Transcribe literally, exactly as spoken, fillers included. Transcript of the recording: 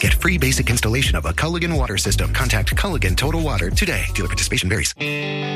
Get free basic installation of a Culligan water system. Contact Culligan Total Water today. Dealer participation varies.